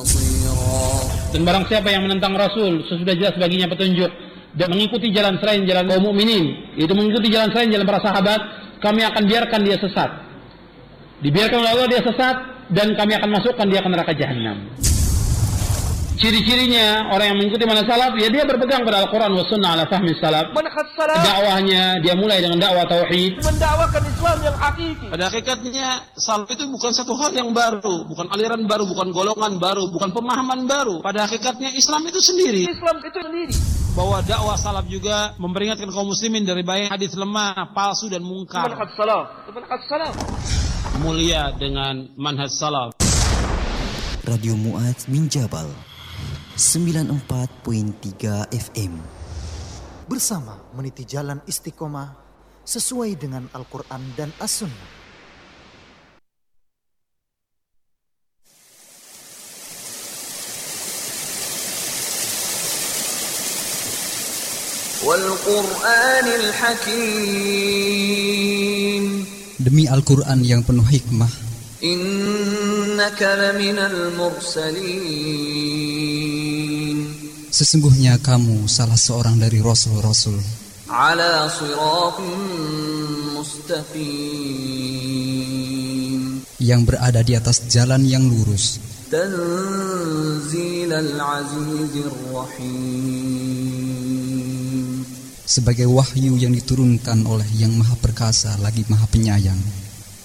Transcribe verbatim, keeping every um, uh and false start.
Dan barang siapa yang menentang Rasul, sesudah jelas baginya petunjuk dan mengikuti jalan selain jalan kaum mukminin, itu mengikuti jalan selain jalan para sahabat, kami akan biarkan dia sesat. Dibiarkan oleh Allah dia sesat, dan kami akan masukkan dia ke neraka jahanam. Ciri-cirinya orang yang mengikuti manhaj salaf, ya dia berpegang pada Al-Quran wa sunnah ala fahmi salaf. Dakwahnya dia mulai dengan dakwah tauhid, mendakwakan Islam yang hakiki. Pada hakikatnya salaf itu bukan satu hal yang baru, bukan aliran baru, bukan golongan baru, bukan pemahaman baru. Pada hakikatnya Islam itu sendiri. Islam itu sendiri. Bahwa dakwah salaf juga memperingatkan kaum muslimin dari bahaya hadis lemah, palsu dan mungkar. Manhaj salaf, manhaj salaf. Mulia dengan manhaj salaf. Radio Mu'adz min Jabal sembilan puluh empat koma tiga F M. Bersama meniti jalan istiqomah sesuai dengan Al-Quran dan As-Sunnah. Wal Qur'anil Hakim. Demi Al-Quran yang penuh hikmah. Innaka laminal mursalin. Sesungguhnya kamu salah seorang dari rasul-rasul. Ala siratin mustaqim. Yang berada di atas jalan yang lurus. Tanzilal azizir rahim. Sebagai wahyu yang diturunkan oleh yang maha perkasa lagi maha penyayang.